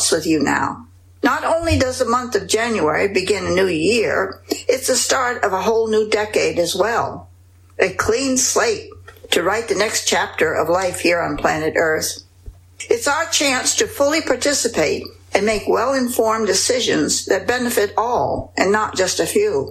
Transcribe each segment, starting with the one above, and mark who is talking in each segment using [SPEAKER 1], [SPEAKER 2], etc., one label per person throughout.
[SPEAKER 1] else with you now. Not only does the month of January begin a new year, it's the start of a whole new decade as well. A clean slate to write the next chapter of life here on planet Earth. It's our chance to fully participate and make well-informed decisions that benefit all and not just a few.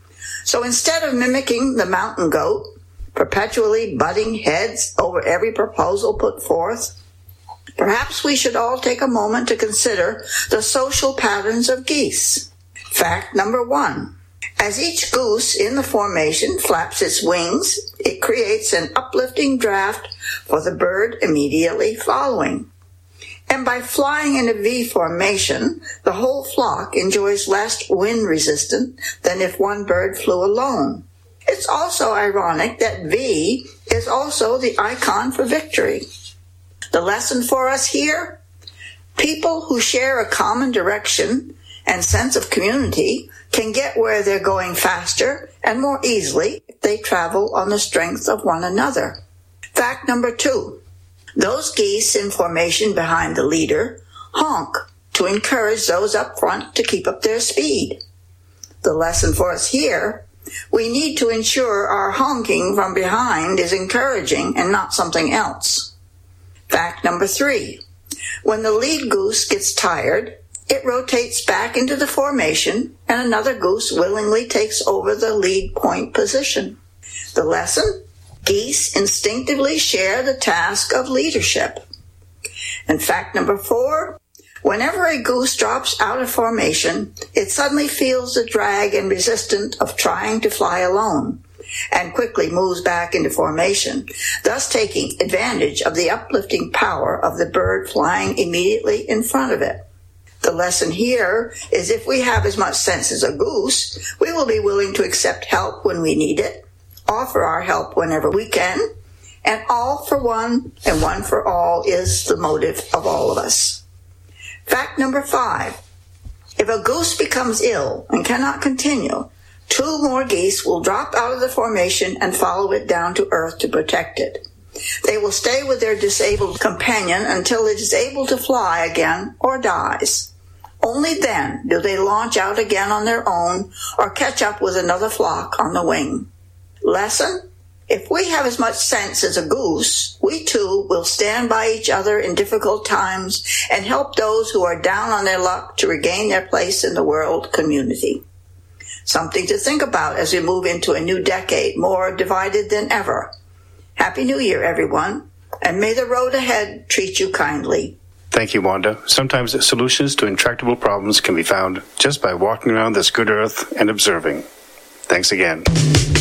[SPEAKER 1] So instead of mimicking the mountain goat, perpetually butting heads over every proposal put forth, perhaps we should all take a moment to consider the social patterns of geese. Fact number 1. As each goose in the formation flaps its wings, it creates an uplifting draft for the bird immediately following. And by flying in a V formation, the whole flock enjoys less wind resistance than if one bird flew alone. It's also ironic that V is also the icon for victory. The lesson for us here? People who share a common direction and sense of community can get where they're going faster and more easily if they travel on the strength of one another. Fact number 2. Those geese in formation behind the leader honk to encourage those up front to keep up their speed. The lesson for us here: we need to ensure our honking from behind is encouraging and not something else. Fact number 3. When the lead goose gets tired, it rotates back into the formation and another goose willingly takes over the lead point position. The lesson? Geese instinctively share the task of leadership. And fact number 4, whenever a goose drops out of formation, it suddenly feels the drag and resistance of trying to fly alone and quickly moves back into formation, thus taking advantage of the uplifting power of the bird flying immediately in front of it. The lesson here is if we have as much sense as a goose, we will be willing to accept help when we need it, offer our help whenever we can, and all for one and one for all is the motive of all of us. Fact number 5. If a goose becomes ill and cannot continue, 2 more geese will drop out of the formation and follow it down to earth to protect it. They will stay with their disabled companion until it is able to fly again or dies. Only then do they launch out again on their own or catch up with another flock on the wing. Lesson? If we have as much sense as a goose, we too will stand by each other in difficult times and help those who are down on their luck to regain their place in the world community. Something to think about as we move into a new decade, more divided than ever. Happy New Year, everyone, and may the road ahead treat you kindly.
[SPEAKER 2] Thank you, Wanda. Sometimes solutions to intractable problems can be found just by walking around this good earth and observing. Thanks again.